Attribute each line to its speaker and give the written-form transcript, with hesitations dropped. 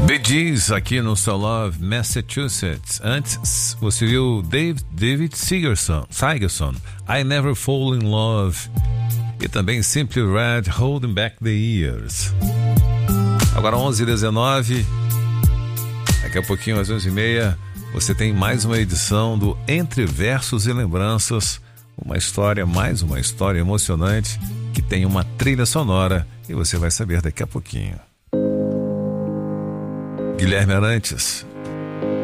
Speaker 1: Bee Gees aqui no Soul Love, Massachusetts. Antes você viu David Sigerson, I Never Fall in Love. E também Simply Red, Holding Back the Years. Agora 11h19. Daqui a pouquinho às 11h30 você tem mais uma edição do Entre Versos e Lembranças. Mais uma história emocionante que tem uma trilha sonora e você vai saber daqui a pouquinho. Guilherme Arantes,